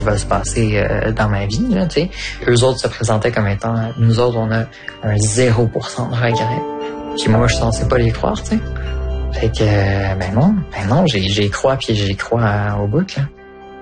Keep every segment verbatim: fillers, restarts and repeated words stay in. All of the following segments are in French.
va se passer euh, dans ma vie, là, tu sais. Eux autres se présentaient comme étant, nous autres, on a un zéro pour cent de regrets. Puis moi, je pensais pas les croire, tu sais. Fait que, euh, ben non, ben non, j'y, j'y crois, puis j'y crois à, au bout, là.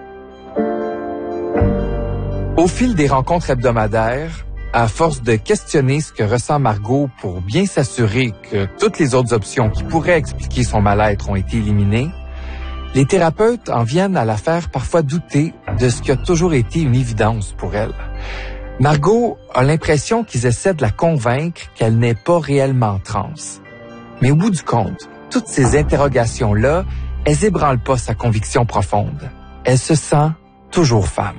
Au fil des rencontres hebdomadaires, à force de questionner ce que ressent Margot pour bien s'assurer que toutes les autres options qui pourraient expliquer son mal-être ont été éliminées, les thérapeutes en viennent à la faire parfois douter de ce qui a toujours été une évidence pour elle. Margot a l'impression qu'ils essaient de la convaincre qu'elle n'est pas réellement trans. Mais au bout du compte, toutes ces interrogations-là, elles ébranlent pas sa conviction profonde. Elle se sent toujours femme.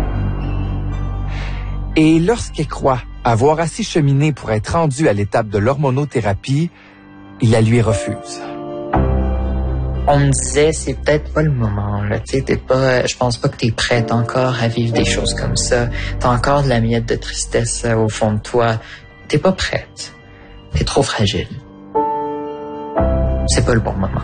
Et lorsqu'elle croit avoir assez cheminé pour être rendue à l'étape de l'hormonothérapie, il la lui refuse. On me disait, c'est peut-être pas le moment, là. Tu sais, t'es pas, je pense pas que t'es prête encore à vivre des choses comme ça. T'as encore de la miette de tristesse au fond de toi. T'es pas prête. T'es trop fragile. C'est pas le bon moment.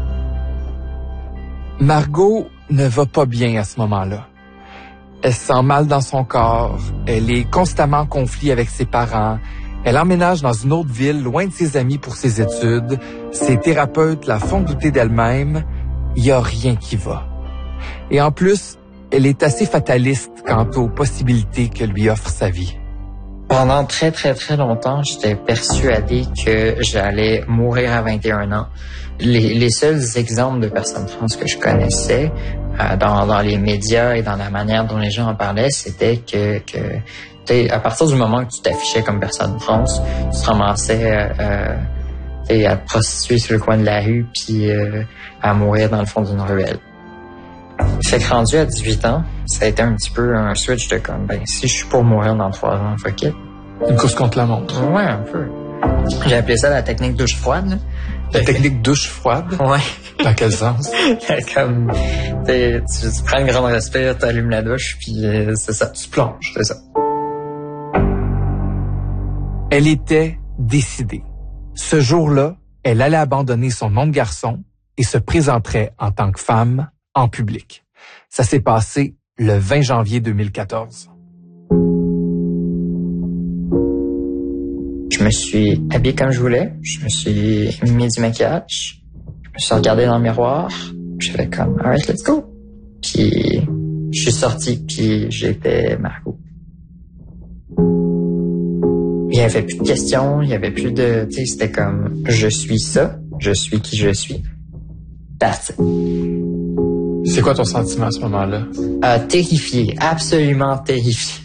Margot ne va pas bien à ce moment-là. Elle se sent mal dans son corps. Elle est constamment en conflit avec ses parents. Elle emménage dans une autre ville, loin de ses amis pour ses études. Ses thérapeutes la font douter d'elle-même. Il n'y a rien qui va. Et en plus, elle est assez fataliste quant aux possibilités que lui offre sa vie. Pendant très, très, très longtemps, j'étais persuadée que j'allais mourir à vingt et un ans. Les, les seuls exemples de personnes trans que je connaissais euh, dans, dans les médias et dans la manière dont les gens en parlaient, c'était que... que à partir du moment que tu t'affichais comme personne trans, tu te ramassais euh, à te prostituer sur le coin de la rue puis euh, à mourir dans le fond d'une ruelle. Fait que rendu à dix-huit ans, ça a été un petit peu un switch de comme, ben si je suis pour mourir dans trois ans, fuck it. Une course contre la montre. Ouais, un peu. J'ai appelé ça la technique douche froide. Là. La technique douche froide? Ouais. Dans quel sens? Comme, tu, tu prends une grande respire, tu allumes la douche, puis euh, c'est ça, tu plonges, c'est ça. Elle était décidée. Ce jour-là, elle allait abandonner son nom de garçon et se présenterait en tant que femme en public. Ça s'est passé le vingt janvier deux mille quatorze. Je me suis habillée comme je voulais. Je me suis mis du maquillage. Je me suis regardée dans le miroir. J'avais comme, alright, let's go. Puis, je suis sortie, puis j'étais Margot. Il y avait plus de questions, il y avait plus de... Tu sais, c'était comme, je suis ça, je suis qui je suis. That's it. C'est quoi ton sentiment à ce moment-là? Euh, terrifié, absolument terrifié.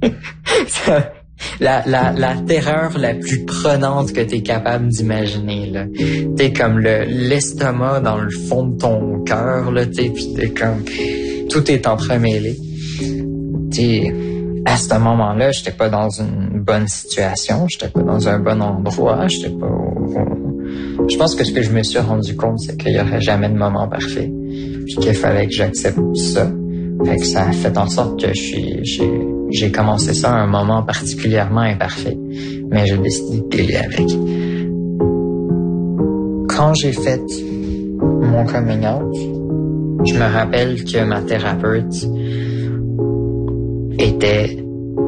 la, la, la terreur la plus prenante que t'es capable d'imaginer, là. T'es comme le, l'estomac dans le fond de ton cœur, là, t'es, pis t'es comme... Tout est entremêlé. T'es... À ce moment-là, j'étais pas dans une bonne situation, j'étais pas dans un bon endroit, j'étais pas au... Je pense que ce que je me suis rendu compte, c'est qu'il y aurait jamais de moment parfait, puis qu'il fallait que j'accepte ça. Fait que ça a fait en sorte que je suis, j'ai, j'ai commencé ça à un moment particulièrement imparfait, mais j'ai décidé de dealer avec. Quand j'ai fait mon coming out, je me rappelle que ma thérapeute était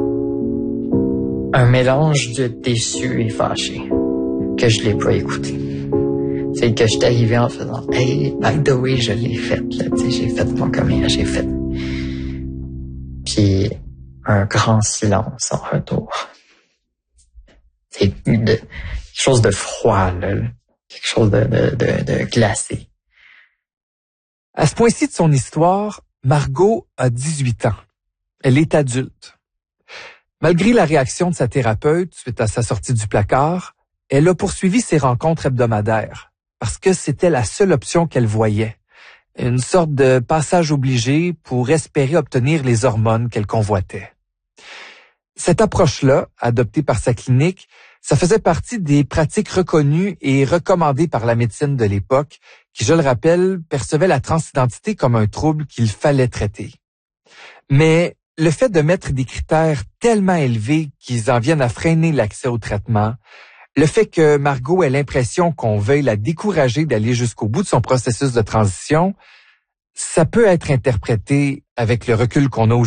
un mélange de déçu et fâché, que je l'ai pas écouté. C'est que j'étais arrivé en faisant « Hey, by the way, je l'ai fait, là, tu sais, j'ai fait mon coming, j'ai fait. » Puis un grand silence en retour. C'est de, quelque chose de froid, là, quelque chose de, de, de, de glacé. À ce point-ci de son histoire, Margot a dix-huit ans. Elle est adulte. Malgré la réaction de sa thérapeute suite à sa sortie du placard, elle a poursuivi ses rencontres hebdomadaires parce que c'était la seule option qu'elle voyait. Une sorte de passage obligé pour espérer obtenir les hormones qu'elle convoitait. Cette approche-là, adoptée par sa clinique, ça faisait partie des pratiques reconnues et recommandées par la médecine de l'époque qui, je le rappelle, percevait la transidentité comme un trouble qu'il fallait traiter. Mais le fait de mettre des critères tellement élevés qu'ils en viennent à freiner l'accès au traitement, le fait que Margot ait l'impression qu'on veuille la décourager d'aller jusqu'au bout de son processus de transition, ça peut être interprété avec le recul qu'on a